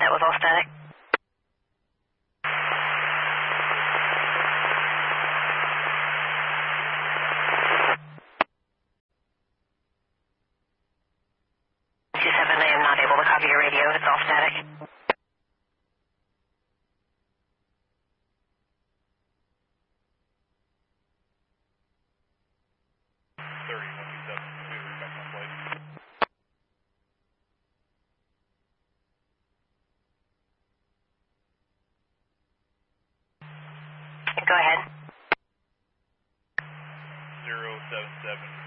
That was all static. I am not able to copy your radio. It's all static. Go ahead. 077.